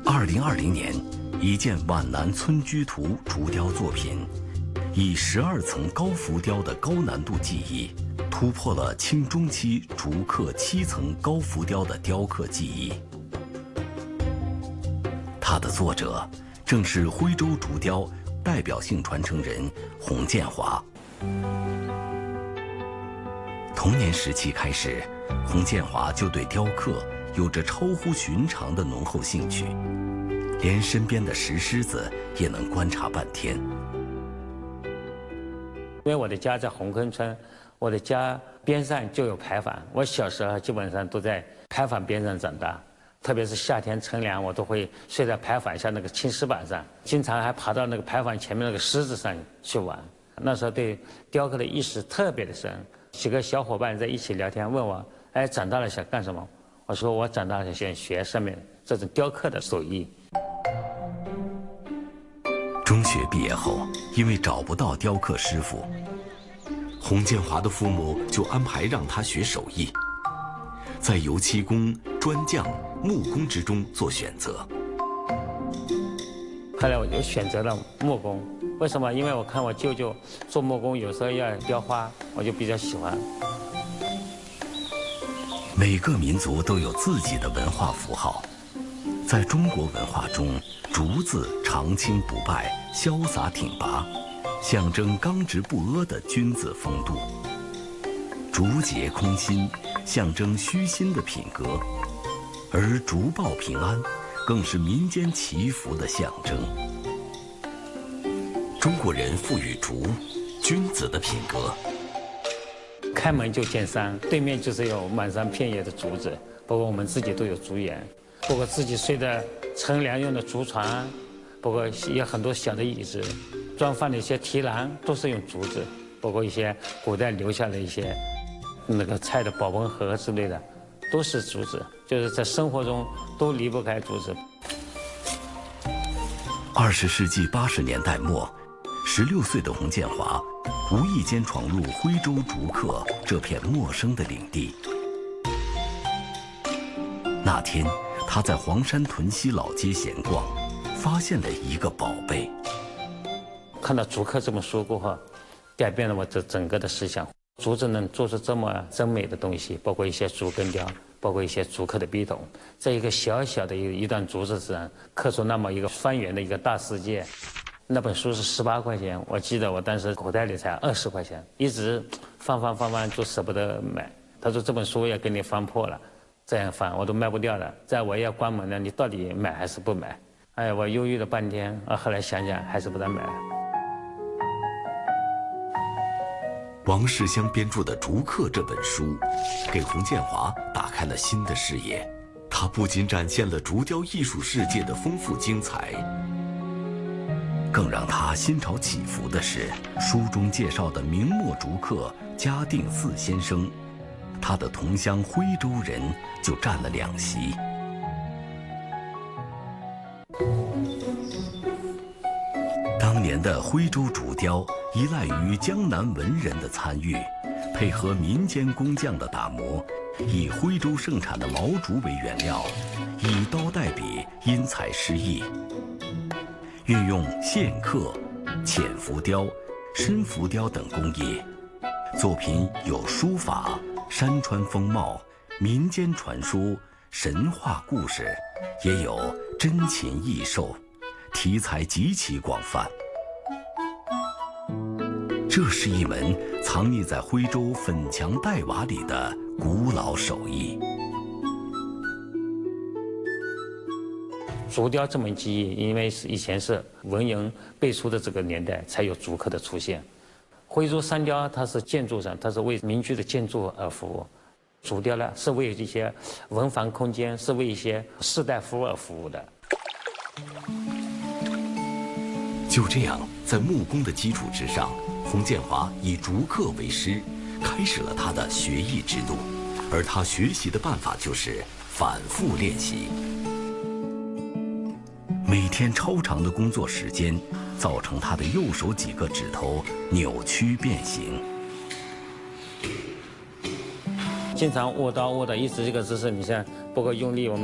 2020年，一件皖南村居图竹雕作品，以12层高浮雕的高难度技艺，突破了清中期竹刻7层高浮雕的雕刻技艺。它的作者正是徽州竹雕代表性传承人洪建华。童年时期开始，洪建华就对雕刻有着超乎寻常的浓厚兴趣，连身边的石狮子也能观察半天。 因为我的家在红坑村，我的家边上就有牌坊，我小时候基本上都在牌坊边上长大，特别是夏天乘凉，我都会睡在牌坊下那个青石板上，经常还爬到那个牌坊前面那个狮子上去玩。那时候对雕刻的意识特别的深，几个小伙伴在一起聊天，问我，哎，长大了想干什么？我说我长大了想学上面这种雕刻的手艺。 中学毕业后，因为找不到雕刻师傅，洪建华的父母就安排让他学手艺，在油漆工、砖匠、木工之中做选择。 后来我就选择了木工，为什么？因为我看我舅舅做木工，有时候要雕花，我就比较喜欢。 每个民族都有自己的文化符号，在中国文化中，竹字长青不败、潇洒挺拔，象征刚直不阿的君子风度；竹节空心，象征虚心的品格；而竹报平安，更是民间祈福的象征。中国人赋予竹君子的品格。 开门就见山，对面就是有满山遍野的竹子，包括我们自己都有竹园，包括自己睡的乘凉用的竹床，包括有很多小的椅子，装饭的一些提篮都是用竹子，包括一些古代留下的一些那个菜的保温盒之类的，都是竹子，就是在生活中都离不开竹子。 20世纪80年代末，16岁的洪建华无意间闯入徽州竹刻这片陌生的领地。那天，他在黄山屯溪老街闲逛，发现了一个宝贝。 看到竹刻这本书过后，改变了我整个的思想。竹子能做出这么真美的东西，包括一些竹根雕，包括一些竹刻的笔筒，在一个小小的一段竹子上刻出那么一个方圆的一个大世界。那本书是18块钱，我记得我当时口袋里才20块钱，一直翻就舍不得买。他说这本书要给你翻破了，这样翻我都卖不掉了，再我要关门了，你到底买还是不买？哎，我犹豫了半天，后来想想还是把它买了。 王世襄编著的《竹刻》这本书，给洪建华打开了新的视野。它不仅展现了竹雕艺术世界的丰富精彩，更让他心潮起伏的是，书中介绍的明末竹刻嘉定四先生，他的同乡徽州人就占了2席。当年的徽州竹雕依赖于江南文人的参与，配合民间工匠的打磨，以徽州盛产的毛竹为原料，以刀代笔，因材施艺，运用线刻、浅浮雕、深浮雕等工艺，作品有书法、山川风貌、民间传说、神话故事，也有珍禽异兽，题材极其广泛。这是一门藏匿在徽州粉墙黛瓦里的古老手艺。 竹雕这门技艺，因为以前是文人辈出的这个年代才有竹刻的出现。徽州山雕它是建筑上，它是为民居的建筑而服务；竹雕呢是为一些文房空间，是为一些士大夫而服务的。 就这样，在木工的基础之上，洪建华以竹刻为师，开始了他的学艺之路。而他学习的办法就是反复练习。每天超长的工作时间，造成他的右手几个指头扭曲变形。 经常握刀握的一直这个姿势，你像不够用力，我们